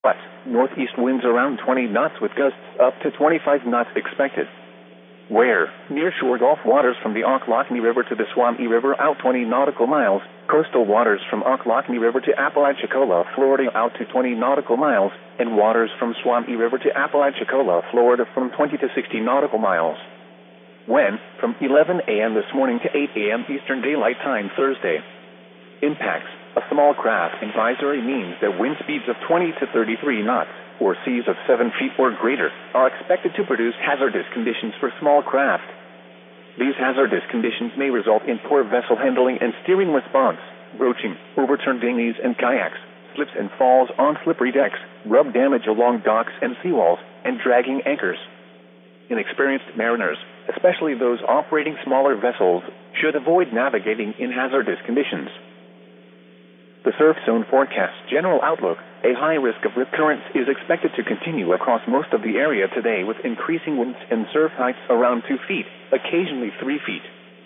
but northeast winds around 20 knots with gusts up to 25 knots expected. Where, near shore Gulf waters from the Ocklawahamie River to the Suwannee River out 20 nautical miles, coastal waters from Ocklawahamie River to Apalachicola, Florida out to 20 nautical miles, and waters from Suwannee River to Apalachicola, Florida from 20 to 60 nautical miles. When, from 11 a.m. this morning to 8 a.m. Eastern Daylight Time Thursday. Impacts. A small craft advisory means that wind speeds of 20 to 33 knots, or seas of 7 feet or greater, are expected to produce hazardous conditions for small craft. These hazardous conditions may result in poor vessel handling and steering response, broaching, overturned dinghies and kayaks, slips and falls on slippery decks, rub damage along docks and seawalls, and dragging anchors. Inexperienced mariners, especially those operating smaller vessels, should avoid navigating in hazardous conditions. The surf zone forecast general outlook. A high risk of rip currents is expected to continue across most of the area today with increasing winds and surf heights around 2 feet, occasionally 3 feet.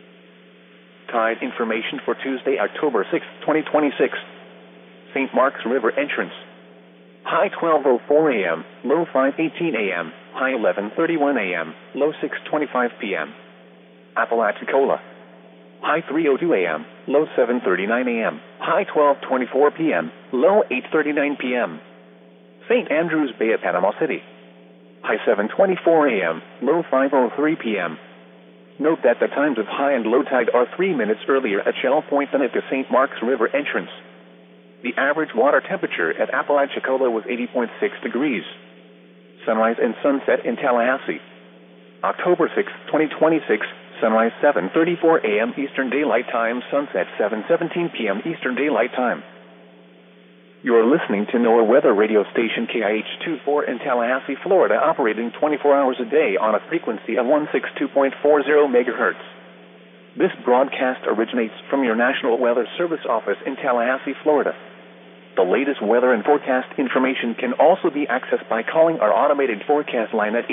Tide information for Tuesday, October 6, 2026. St. Marks River entrance. High 12:04 a.m., low 5:18 a.m., high 11:31 a.m., low 6:25 p.m. Apalachicola. High 3:02 a.m., low 7:39 a.m., high 12:24 p.m., low 8:39 p.m. St. Andrews Bay at Panama City. High 7:24 a.m., low 5:03 p.m. Note that the times of high and low tide are 3 minutes earlier at Shell Point than at the St. Marks River entrance. The average water temperature at Apalachicola was 80.6 degrees. Sunrise and sunset in Tallahassee. October 6, 2026. Sunrise 7:34 a.m. Eastern Daylight Time, sunset 7:17 p.m. Eastern Daylight Time. You are listening to NOAA weather radio station KIH-24 in Tallahassee, Florida, operating 24 hours a day on a frequency of 162.40 megahertz. This broadcast originates from your National Weather Service office in Tallahassee, Florida. The latest weather and forecast information can also be accessed by calling our automated forecast line at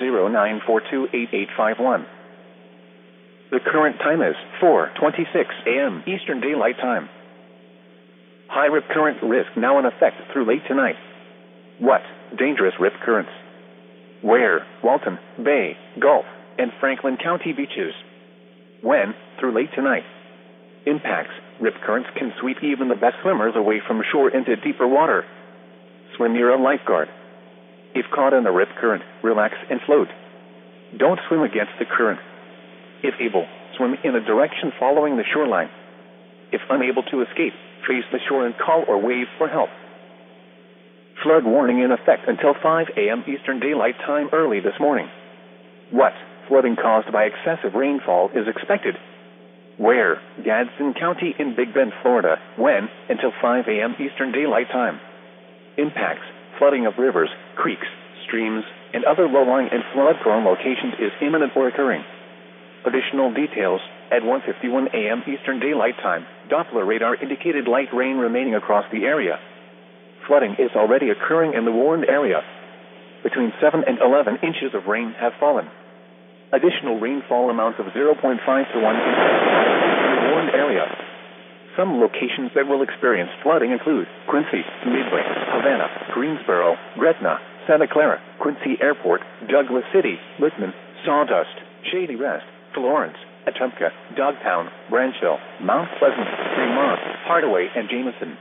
850-942-8851. The current time is 4:26 a.m. Eastern Daylight Time. High rip current risk now in effect through late tonight. What? Dangerous rip currents. Where? Walton, Bay, Gulf, and Franklin County beaches. When? Through late tonight. Impacts. Rip currents can sweep even the best swimmers away from shore into deeper water. Swim near a lifeguard. If caught in a rip current, relax and float. Don't swim against the current. If able, swim in a direction following the shoreline. If unable to escape, face the shore and call or wave for help. Flood warning in effect until 5 a.m. Eastern Daylight Time early this morning. What? Flooding caused by excessive rainfall is expected. Where? Gadsden County in Big Bend, Florida. When? Until 5 a.m. Eastern Daylight Time. Impacts. Flooding of rivers, creeks, streams, and other low-lying and flood-prone locations is imminent or occurring. Additional details. At 1:51 a.m. Eastern Daylight Time, Doppler radar indicated light rain remaining across the area. Flooding is already occurring in the warned area. Between 7 and 11 inches of rain have fallen. Additional rainfall amounts of 0.5 to 1 inch in the warned area. Some locations that will experience flooding include Quincy, Midway, Havana, Greensboro, Gretna, Santa Clara, Quincy Airport, Douglas City, Whitman, Sawdust, Shady Rest, Florence, Atumka, Dogtown, Branchville, Mount Pleasant, Fremont, Hardaway, and Jameson.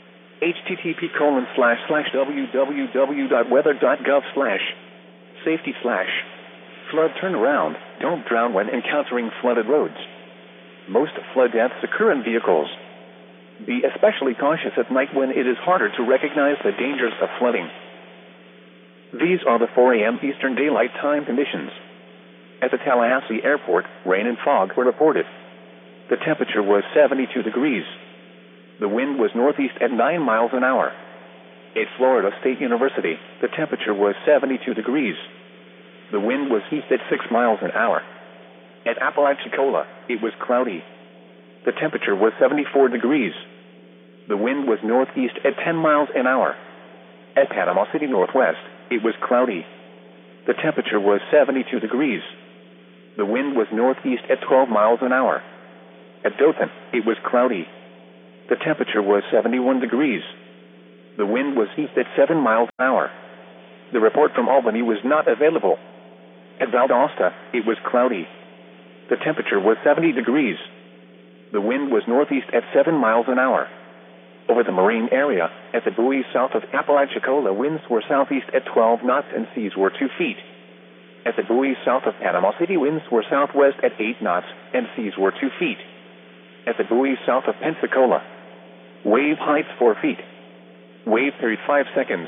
http://www.weather.gov/safety/flood turnaround. Don't drown when encountering flooded roads. Most flood deaths occur in vehicles. Be especially cautious at night when it is harder to recognize the dangers of flooding. These are the 4 a.m. Eastern Daylight Time conditions. At the Tallahassee Airport, rain and fog were reported. The temperature was 72 degrees. The wind was northeast at 9 miles an hour. At Florida State University, the temperature was 72 degrees. The wind was east at 6 miles an hour. At Apalachicola, it was cloudy. The temperature was 74 degrees. The wind was northeast at 10 miles an hour. At Panama City Northwest, it was cloudy. The temperature was 72 degrees. The wind was northeast at 12 miles an hour. At Dothan, it was cloudy. The temperature was 71 degrees. The wind was east at 7 miles an hour. The report from Albany was not available. At Valdosta, it was cloudy. The temperature was 70 degrees. The wind was northeast at 7 miles an hour. Over the marine area, at the buoys south of Apalachicola, winds were southeast at 12 knots and seas were 2 feet. At the buoys south of Panama City, winds were southwest at 8 knots and seas were 2 feet. At the buoys south of Pensacola, wave height 4 feet. Wave period 5 seconds.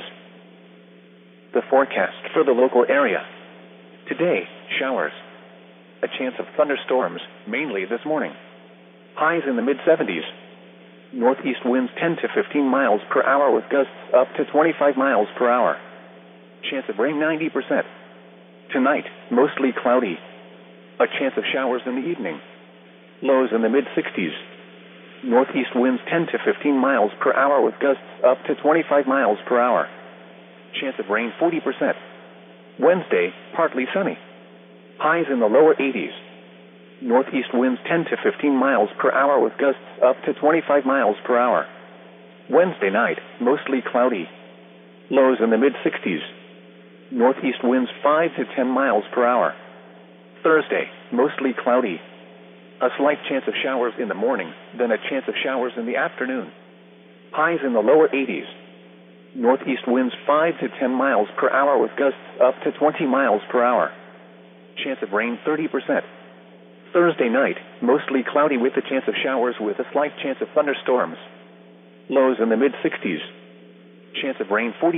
The forecast for the local area. Today, showers. A chance of thunderstorms, mainly this morning. Highs in the mid-70s. Northeast winds 10 to 15 miles per hour with gusts up to 25 miles per hour. Chance of rain 90%. Tonight, mostly cloudy. A chance of showers in the evening. Lows in the mid-60s. Northeast winds 10 to 15 miles per hour with gusts up to 25 miles per hour. Chance of rain 40%. Wednesday, partly sunny. Highs in the lower 80s. Northeast winds 10 to 15 miles per hour with gusts up to 25 miles per hour. Wednesday night, mostly cloudy. Lows in the mid-60s. Northeast winds 5 to 10 miles per hour. Thursday, mostly cloudy. A slight chance of showers in the morning, then a chance of showers in the afternoon. Highs in the lower 80s. Northeast winds 5 to 10 miles per hour with gusts up to 20 miles per hour. Chance of rain 30%. Thursday night, mostly cloudy with a chance of showers with a slight chance of thunderstorms. Lows in the mid-60s. Chance of rain 40%.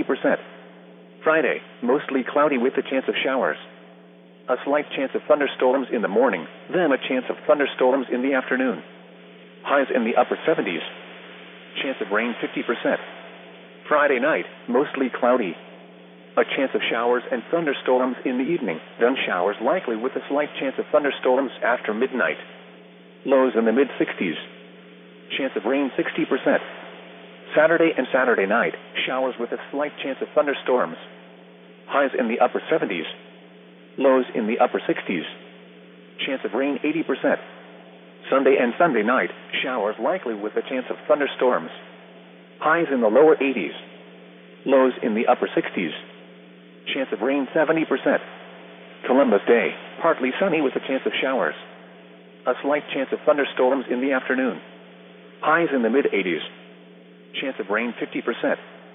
Friday, mostly cloudy with a chance of showers. A slight chance of thunderstorms in the morning, then a chance of thunderstorms in the afternoon. Highs in the upper 70s. Chance of rain 50%. Friday night, mostly cloudy. A chance of showers and thunderstorms in the evening, then showers likely with a slight chance of thunderstorms after midnight. Lows in the mid-60s. Chance of rain 60%. Saturday and Saturday night, showers with a slight chance of thunderstorms. Highs in the upper 70s. Lows in the upper 60s. Chance of rain 80%. Sunday and Sunday night, showers likely with a chance of thunderstorms. Highs in the lower 80s. Lows in the upper 60s. Chance of rain 70%. Columbus Day, partly sunny with a chance of showers. A slight chance of thunderstorms in the afternoon. Highs in the mid-80s. Chance of rain 50%.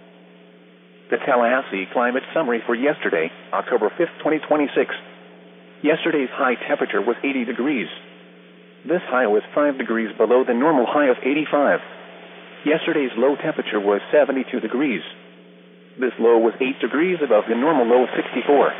The Tallahassee climate summary for yesterday, October 5th, 2026. Yesterday's high temperature was 80 degrees. This high was 5 degrees below the normal high of 85. Yesterday's low temperature was 72 degrees. This low was 8 degrees above the normal low of 64.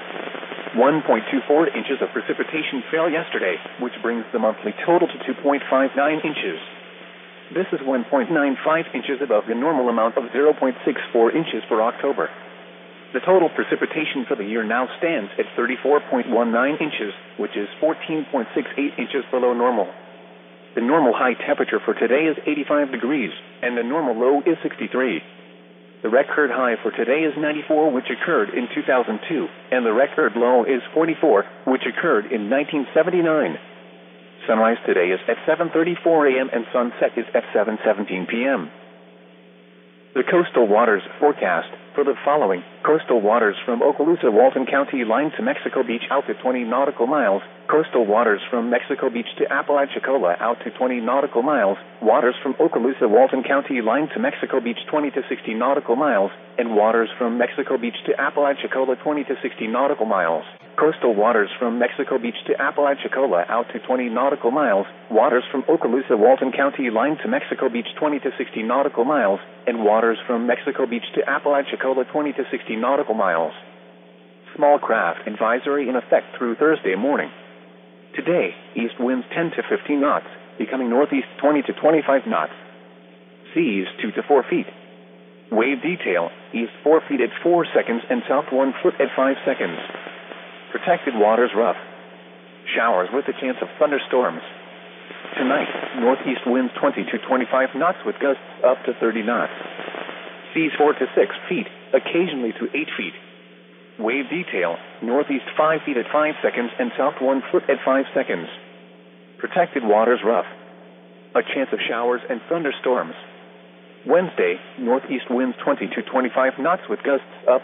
1.24 inches of precipitation fell yesterday, which brings the monthly total to 2.59 inches. This is 1.95 inches above the normal amount of 0.64 inches for October. The total precipitation for the year now stands at 34.19 inches, which is 14.68 inches below normal. The normal high temperature for today is 85 degrees, and the normal low is 63. The record high for today is 94, which occurred in 2002, and the record low is 44, which occurred in 1979. Sunrise today is at 7:34 a.m. and sunset is at 7:17 p.m. The coastal waters forecast for the following: coastal waters from Okaloosa, Walton County line to Mexico Beach out to 20 nautical miles, coastal waters from Mexico Beach to Apalachicola out to 20 nautical miles, waters from Okaloosa, Walton County line to Mexico Beach 20 to 60 nautical miles, and waters from Mexico Beach to Apalachicola 20 to 60 nautical miles. Coastal waters from Mexico Beach to Apalachicola out to 20 nautical miles, waters from Okaloosa, Walton County line to Mexico Beach 20 to 60 nautical miles, and waters from Mexico Beach to Apalachicola 20 to 60 nautical miles. Small craft advisory in effect through Thursday morning. Today, east winds 10 to 15 knots, becoming northeast 20 to 25 knots. Seas 2 to 4 feet. Wave detail, east 4 feet at 4 seconds and south 1 foot at 5 seconds. Protected waters rough. Showers with a chance of thunderstorms. Tonight, northeast winds 20 to 25 knots with gusts up to 30 knots. Seas 4 to 6 feet, occasionally to 8 feet. Wave detail, northeast 5 feet at 5 seconds and south 1 foot at 5 seconds. Protected waters rough. A chance of showers and thunderstorms. Wednesday, northeast winds 20 to 25 knots with gusts up